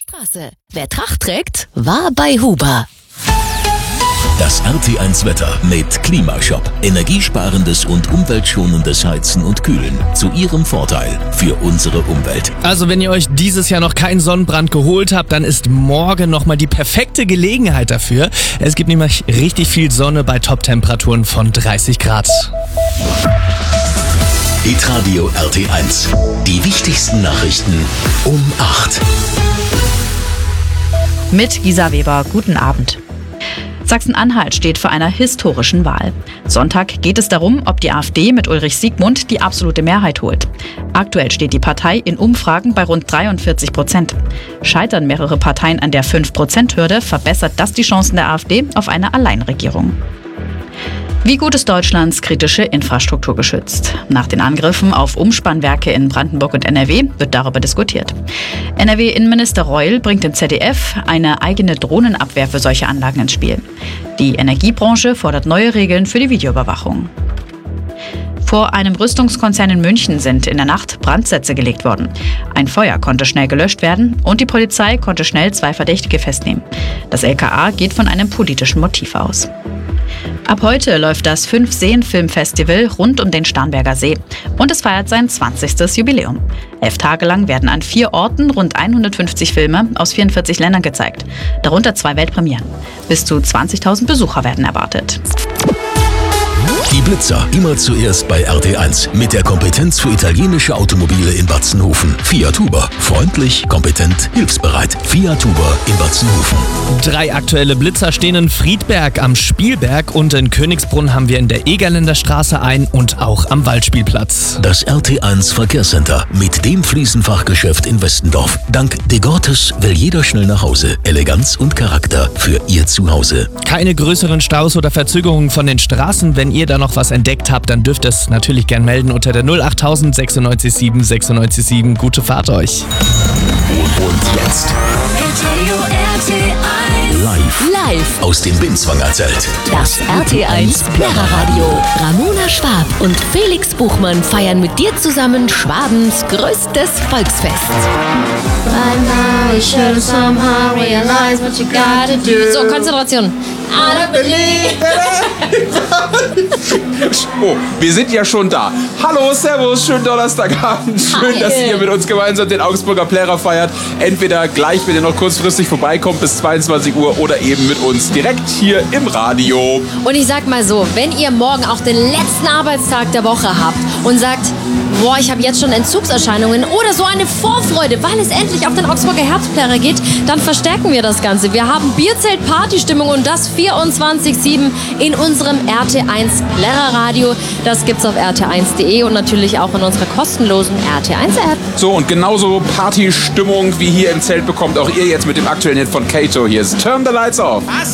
Straße. Wer Tracht trägt, war bei Huber. Das RT1 Wetter mit Klimashop. Energiesparendes und umweltschonendes Heizen und Kühlen. Zu Ihrem Vorteil für unsere Umwelt. Also wenn ihr euch dieses Jahr noch keinen Sonnenbrand geholt habt, dann ist morgen nochmal die perfekte Gelegenheit dafür. Es gibt nämlich richtig viel Sonne bei Top-Temperaturen von 30 Grad. Hitradio RT1. Die wichtigsten Nachrichten um 8. Mit Gisa Weber, guten Abend. Sachsen-Anhalt steht vor einer historischen Wahl. Sonntag geht es darum, ob die AfD mit Ulrich Siegmund die absolute Mehrheit holt. Aktuell steht die Partei in Umfragen bei rund 43%. Scheitern mehrere Parteien an der 5%-Hürde, verbessert das die Chancen der AfD auf eine Alleinregierung. Wie gut ist Deutschlands kritische Infrastruktur geschützt? Nach den Angriffen auf Umspannwerke in Brandenburg und NRW wird darüber diskutiert. NRW-Innenminister Reul bringt im ZDF eine eigene Drohnenabwehr für solche Anlagen ins Spiel. Die Energiebranche fordert neue Regeln für die Videoüberwachung. Vor einem Rüstungskonzern in München sind in der Nacht Brandsätze gelegt worden. Ein Feuer konnte schnell gelöscht werden und die Polizei konnte schnell 2 Verdächtige festnehmen. Das LKA geht von einem politischen Motiv aus. Ab heute läuft das 5-Seen-Filmfestival rund um den Starnberger See und es feiert sein 20. Jubiläum. 11 Tage lang werden an 4 Orten rund 150 Filme aus 44 Ländern gezeigt, darunter 2 Weltpremieren. Bis zu 20.000 Besucher werden erwartet. Die Blitzer immer zuerst bei RT1 mit der Kompetenz für italienische Automobile in Batzenhofen. Fiat Huber. Freundlich, kompetent, hilfsbereit. Fiat Huber in Batzenhofen. 3 aktuelle Blitzer stehen in Friedberg am Spielberg und in Königsbrunn haben wir in der Egerländer Straße ein und auch am Waldspielplatz. Das RT1 Verkehrscenter mit dem Fliesenfachgeschäft in Westendorf. Dank De Gortes will jeder schnell nach Hause. Eleganz und Charakter für Ihr Zuhause. Keine größeren Staus oder Verzögerungen von den Straßen. Wenn ihr da noch was entdeckt habt, dann dürft ihr es natürlich gern melden unter der 08000 96 7 96 7. Gute Fahrt euch. Und jetzt live aus dem Binswanger Zelt. Das RT1 Plärreradio. Ramona Schwab und Felix Buchmann feiern mit dir zusammen Schwabens größtes Volksfest. So, Konzentration. Oh, wir sind ja schon da. Hallo, servus, schönen Donnerstagabend. Schön, dass ihr mit uns gemeinsam den Augsburger Plärrer feiert. Entweder gleich, wenn ihr noch kurzfristig vorbeikommt bis 22 Uhr oder eben mit uns direkt hier im Radio. Und ich sag mal so, wenn ihr morgen auch den letzten Arbeitstag der Woche habt und sagt, boah, ich habe jetzt schon Entzugserscheinungen oder so eine Vorfreude, weil es endlich auf den Augsburger Herbstplärrer geht, dann verstärken wir das Ganze. Wir haben Bierzelt-Partystimmung und das 24/7 in unserem RT1 Plärreradio. Das gibt's auf rt1.de und natürlich auch in unserer kostenlosen RT1-App. So, und genauso Partystimmung wie hier im Zelt bekommt auch ihr jetzt mit dem aktuellen Hit von Kato. Hier ist Turn the Lights Off.